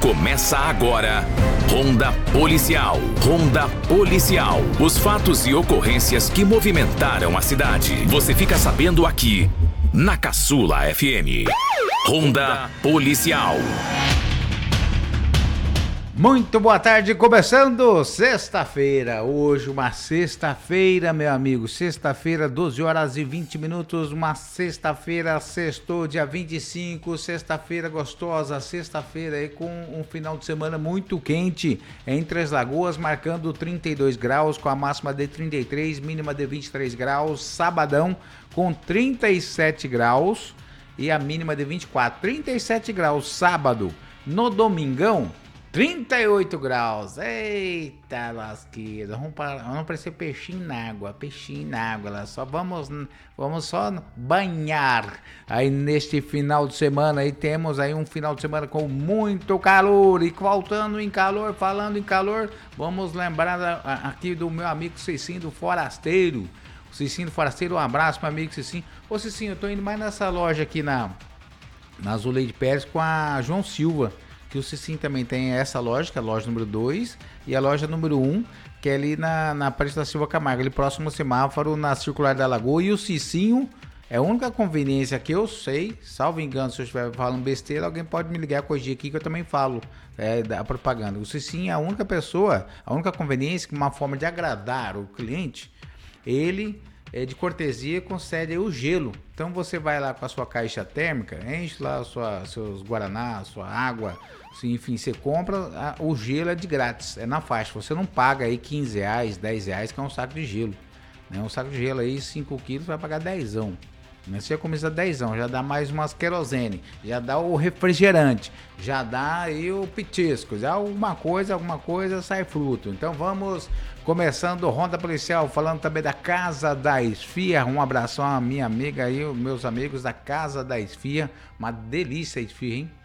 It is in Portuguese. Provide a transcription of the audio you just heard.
Começa agora, Ronda Policial. Ronda Policial. Os fatos e ocorrências que movimentaram a cidade. Você fica sabendo aqui, na Caçula FM. Ronda Policial. Muito boa tarde, começando sexta-feira, hoje uma sexta-feira, meu amigo, sexta-feira, 12 horas e 20 minutos, uma sexta-feira, sextou, dia 25, sexta-feira gostosa, sexta-feira aí com um final de semana muito quente, em Três Lagoas, marcando 32 graus, com a máxima de 33, mínima de 23 graus, sabadão com 37 graus e a mínima de 24, 37 graus sábado, no domingão, 38 graus, eita lasqueira, vamos parecer peixinho na água, lá. Só vamos só banhar aí neste final de semana, aí temos aí um final de semana com muito calor, e falando em calor, vamos lembrar aqui do meu amigo Cicinho do Forasteiro, um abraço meu amigo Cicinho. Ô Cicinho, eu tô indo mais nessa loja aqui na Zuleide Pérez com a João Silva, que o Cicinho também tem essa loja, que é a loja número 2, e a loja número 1, que é ali na Aparecida da Silva Camargo, ali próximo ao semáforo, na Circular da Lagoa. E o Cicinho é a única conveniência que eu sei, salvo engano, se eu estiver falando besteira, alguém pode me ligar, corrigir aqui, que eu também falo da propaganda. O Cicinho é a única pessoa, a única conveniência, que uma forma de agradar o cliente, ele de cortesia concede aí o gelo. Então você vai lá com a sua caixa térmica, enche lá seus guaraná, sua água, enfim, você compra, o gelo é de grátis, é na faixa, você não paga aí 15 reais, 10 reais, que é um saco de gelo, né? Um saco de gelo aí, 5 quilos, vai pagar 10ão. Você começa 10ão, já dá mais umas querosene, já dá o refrigerante, já dá aí o petisco, já alguma coisa sai fruto. Então vamos começando o Ronda Policial, falando também da Casa da Esfia. Um abração à minha amiga aí, os meus amigos da Casa da Esfia, uma delícia a esfia, hein?